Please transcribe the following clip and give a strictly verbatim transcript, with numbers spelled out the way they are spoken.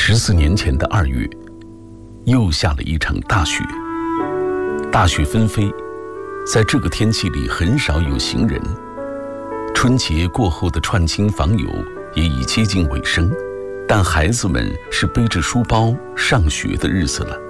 十四年前的二月，又下了一场大雪。大雪纷飞，在这个天气里很少有行人。春节过后的串亲访友也已接近尾声，但孩子们是背着书包上学的日子了。